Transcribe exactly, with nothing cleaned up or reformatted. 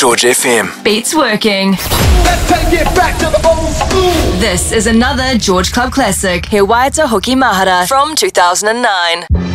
George F M. Beats working. Let's take it back to the old school. This is another George Club classic, He Waita Hoki Mahara from two thousand nine.